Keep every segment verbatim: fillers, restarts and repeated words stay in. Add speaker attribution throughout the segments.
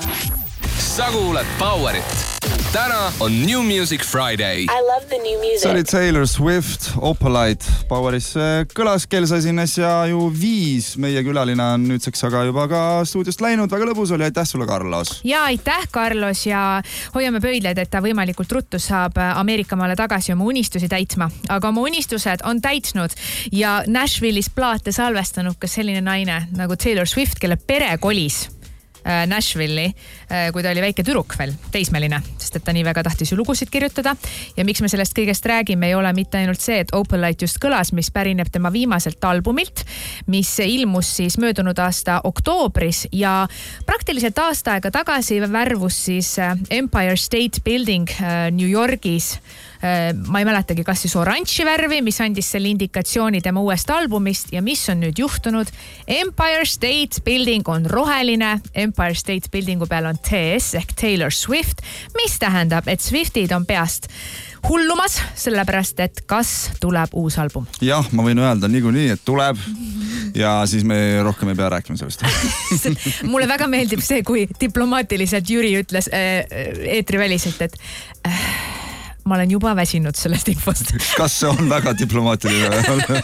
Speaker 1: sa kuuled Powerit. Täna on New Music Friday.
Speaker 2: I love the new music.
Speaker 3: See oli Taylor Swift, Opalite. Poweris kõlas Kelsasines ja ju viis meie külaline on nüüdseks aga juba ka stuudiost läinud. Väga lõbus oli. Aitäh sulle, Carlos.
Speaker 4: Ja aitäh, Carlos. Ja hoiame pöidleid, et ta võimalikult ruttu saab Ameerikamaale tagasi oma unistusi täitma. Aga oma unistused on täitsnud ja Nashville'is plaate salvestanud ka selline naine nagu Taylor Swift, kelle pere kolis Nashville'i, kui ta oli väike tüdruk veel, teismeline, sest et ta nii väga tahtis ju lugusid kirjutada. Ja miks me sellest kõigest räägime, ei ole mitte ainult see, et Opalite just kõlas, mis pärineb tema viimaselt albumilt, mis ilmus siis möödunud aasta oktoobris ja praktiliselt aasta aega tagasi värvus siis Empire State Building New Yorgis. Ma ei mäletagi, kas siis oranži värvi, mis andis selle indikatsiooni tema uuest albumist ja mis on nüüd juhtunud. Empire State Building on roheline, Empire State Buildingu peal on T S ehk Taylor Swift, mis tähendab, et Swiftid on peast hullumas, sellepärast, et kas tuleb uus album? Jah,
Speaker 3: ma võin öelda niikuinii, et tuleb ja siis me rohkem ei pea rääkima sellest.
Speaker 4: Mulle väga meeldib see, kui diplomaatiliselt Jüri ütles eetriväliselt, et äh, ma olen juba väsinud sellest infost.
Speaker 3: Kas see on väga diplomaatiline?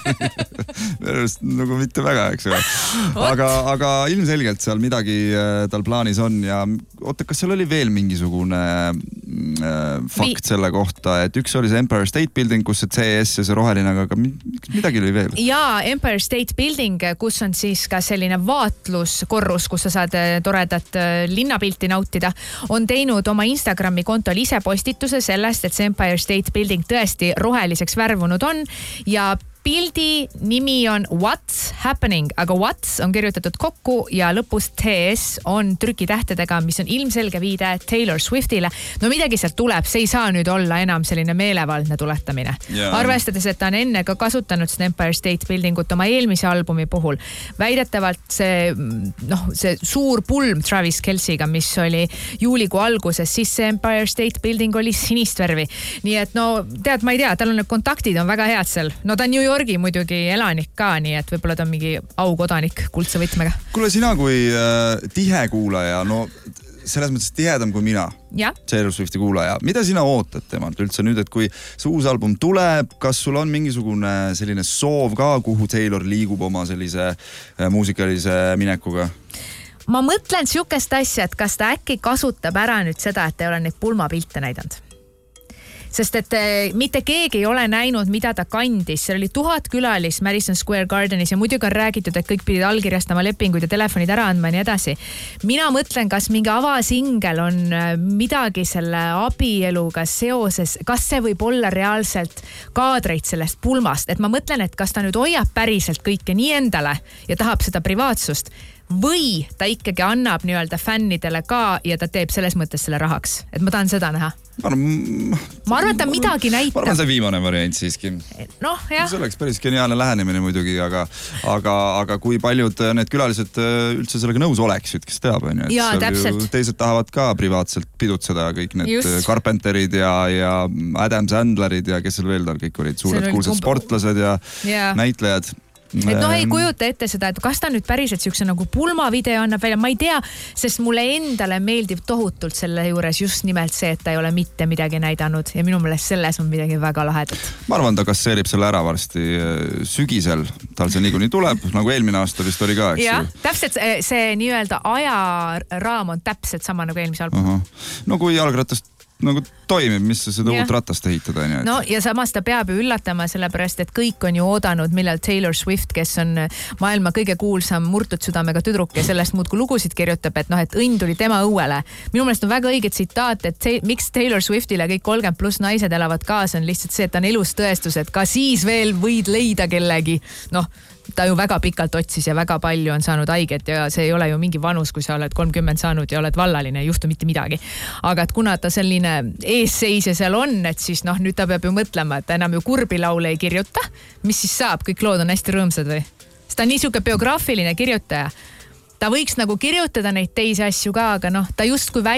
Speaker 3: nagu mitte väga, eks ole. Aga, aga ilmselgelt seal midagi tal plaanis on ja oota, kas seal oli veel mingisugune äh, fakt selle kohta, et üks oli see Empire State Building, kus see T S ja see roheline, aga midagi oli veel?
Speaker 4: Jaa, Empire State Building, kus on siis ka selline vaatluskorrus, kus sa saad toredat linnapilti nautida, on teinud oma Instagrami kontol ise postituse sellest, et see Empire State Building tõesti roheliseks värvunud on ja pildi nimi on What's Happening, aga What's on kirjutatud kokku ja lõpus T S on trükitähtedega, mis on ilmselge viide Taylor Swiftile. No midagi sealt tuleb, see ei saa nüüd olla enam selline meelevaldne tuletamine. Yeah. Arvestades, et ta on enne ka kasutanud seda Empire State Buildingut oma eelmise albumi puhul. Väidetavalt see, noh, see suur pulm Travis Kelce'iga, mis oli juulikuu alguses, siis see Empire State Building oli sinist värvi. Nii et no, tead, ma ei tea, tal on need kontaktid on väga head seal. No ta on New York Yorgi muidugi elanik ka, nii et võib-olla ta on mingi aukodanik kuldse võtmega.
Speaker 3: Kuule, sina kui äh, tihe kuulaja, no selles mõttes tihedam kui mina,
Speaker 4: ja?
Speaker 3: Taylor Swifti kuulaja. Mida sina ootad temalt üldse nüüd, et kui see uus album tuleb, kas sul on mingisugune selline soov ka, kuhu Taylor liigub oma sellise äh, muusikalise minekuga?
Speaker 4: Ma mõtlen siukest asja, et kas ta äkki kasutab ära nüüd seda, et ta ei ole neid pulmapilte näidanud. Sest et mitte keegi ei ole näinud, mida ta kandis. Seal oli tuhat külalis Madison Square Gardenis ja muidugi on räägitud, et kõik pidid allkirjastama lepinguid ja telefonid ära andma ja nii edasi. Mina mõtlen, kas mingi avasingel on midagi selle abieluga seoses, kas see võib olla reaalselt kaadreid sellest pulmast. Et ma mõtlen, et kas ta nüüd hoiab päriselt kõike nii endale ja tahab seda privaatsust või ta ikkagi annab nii-öelda fännidele ka ja ta teeb selles mõttes selle rahaks. Et ma tahan seda näha.
Speaker 3: Ma arvan,
Speaker 4: ma arvan, et ta midagi näitab.
Speaker 3: Ma arvan, see viimane variant siiski.
Speaker 4: Noh, jah.
Speaker 3: See oleks päris geniaalne lähenemine muidugi, aga, aga, aga kui paljud need külalised üldse sellega nõus oleksid, kes teab, on ju.
Speaker 4: Jaa, täpselt.
Speaker 3: Teised tahavad ka privaatselt pidutseda kõik need Just. Carpenterid ja, ja Adam Sandlerid ja kes seal veel tal kõik olid, suured kuulsad kumb... sportlased ja yeah. näitlejad.
Speaker 4: Et noh, ei kujuta ette seda, et kas ta nüüd päriselt siukse nagu pulmavideo annab välja, ma ei tea, sest mulle endale meeldib tohutult selle juures just nimelt see, et ta ei ole mitte midagi näidanud ja minu meelest selles on midagi väga lahedat.
Speaker 3: Ma arvan, ta kasseerib selle ära varsti sügisel, tal see niikuinii tuleb, nagu eelmine aasta vist oli ka, eks?
Speaker 4: Jah, täpselt see nii-öelda ajaraam on täpselt sama nagu eelmise album.
Speaker 3: Uh-huh. No kui jalgratast nagu toimib, mis sa seda yeah. uut ratast ehitada. Nii, et...
Speaker 4: No ja samas ta peab ju üllatama, sellepärast, et kõik on ju oodanud, millal Taylor Swift, kes on maailma kõige kuulsam murtud südamega tüdruk ja sellest muudku lugusid kirjutab, et noh, et õnn tuli tema õuele. Minu meelest on väga õige tsitaat, et ta- miks Taylor Swiftile kõik kolmkümmend pluss naised elavad kaasa, on lihtsalt see, et ta on elus tõestus, et ka siis veel võid leida kellegi. Noh, ta ju väga pikalt otsis ja väga palju on saanud haiget ja see ei ole ju mingi vanus, kui sa oled kolmkümmend saanud ja oled vallaline, ei juhtu mitte midagi. Aga et kuna ta selline eesseisja seal on, et siis noh, nüüd ta peab ju mõtlema, et ta enam ju kurbi laule ei kirjuta. Mis siis saab? Kõik lood on hästi rõõmsad või? Sest ta on nii siuke biograafiline kirjutaja. Ta võiks nagu kirjutada neid teisi asju ka, aga noh, ta justkui